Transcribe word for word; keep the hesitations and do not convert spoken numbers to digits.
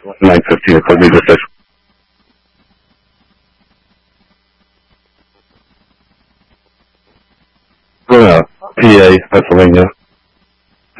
nine fifteen at Cognitive Station. Uh, P A, Pennsylvania.